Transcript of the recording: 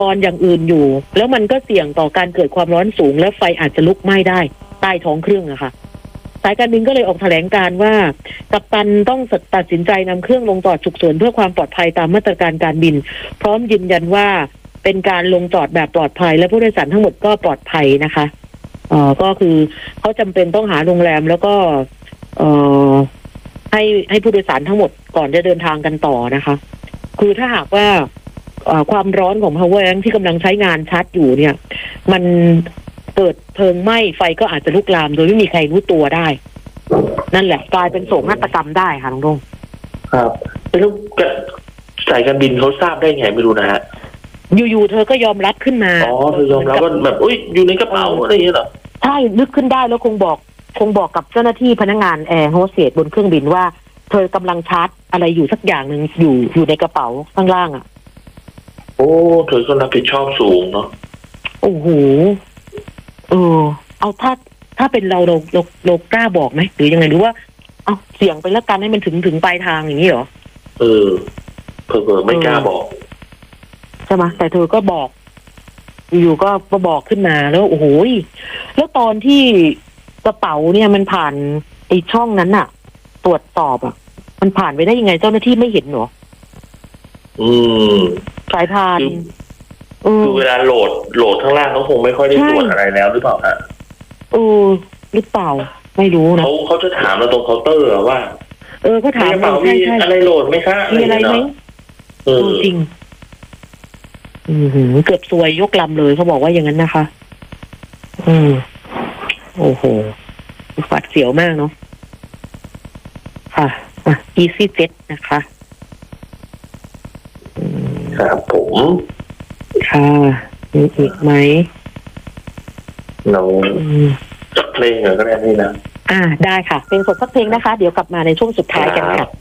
กรณ์อย่างอื่นอยู่แล้วมันก็เสี่ยงต่อการเกิดความร้อนสูงและไฟอาจจะลุกไหม้ได้ใต้ท้องเครื่องอะค่ะสายการบินก็เลยออกแถลงการว่ากัปตันต้องตัดสินใจนำเครื่องลงจอดฉุกเฉินเพื่อความปลอดภัยตามมาตรการการบินพร้อมยืนยันว่าเป็นการลงจอดแบบปลอดภัยและผู้โดยสารทั้งหมดก็ปลอดภัยนะคะก็คือเขาจำเป็นต้องหาโรงแรมแล้วก็ให้ผู้โดยสารทั้งหมดก่อนจะเดินทางกันต่อนะคะคือถ้าหากว่าความร้อนของ power bank ที่กำลังใช้งานชาร์จอยู่เนี่ยมันเกิดเพลิงไหม้ไฟก็อาจจะลุกลามโดยไม่มีใครรู้ตัวได้นั่นแหละกลายเป็นโศกนาฏกรรมได้ค่ะลุงดงครับแล้วสายการบินเขาทราบได้ไงไม่รู้นะฮะอยู่ๆเธอก็ยอมรับขึ้นมาเธอยอมรับว่าแบบอยู่ในกระเป๋าอะไรอย่างเงี้ยเหรอใช่นึกขึ้นได้แล้วคงบอกกับเจ้าหน้าที่พนักงานแอร์โฮสเตสบนเครื่องบินว่าเธอกำลังชาร์จอะไรอยู่สักอย่างหนึ่งอยู่ในกระเป๋าข้างล่างอ่ะเธอก็รับผิดชอบสูงเนาะโอ้โหเอาถ้าเป็นเรากล้าบอกไหมหรือยังไงหรือว่าเอาเสี่ยงไปแล้วกันให้มันถึงปลายทางอย่างนี้เหรอเผลอไม่กล้าบอกใช่ไหมแต่เธอก็บอกอยู่ก็บอกขึ้นมาแล้วโอ้โหแล้วตอนที่กระเป๋าเนี่ยมันผ่านไอ้ช่องนั้นอะตรวจสอบอะมันผ่านไปได้ยังไงเจ้าหน้าที่ไม่เห็นหรอสายพานคือเวลาโหลดข้างล่างเขาคงไม่ค่อยได้ตรวจอะไรแล้วหรือเปล่าฮะหรือเปล่าไม่รู้นะเขาจะถามเราตรงเคาน์เตอร์ว่าเขาถามเรามีอะไรโหลดไหมคะมีอะไรไหมจริงเกือบซวยยกลำเลยเขาบอกว่าอย่างนั้นนะคะโอ้โหหวาดเสียวมากเนาะค่ะEasyJet นะคะครับผมค่ะมีอีกไหมเราจับเพลงก็ได้นี่นะได้ค่ะเพลงสดสักเพลงนะคะเดี๋ยวกลับมาในช่วงสุดท้ายกันค่ะ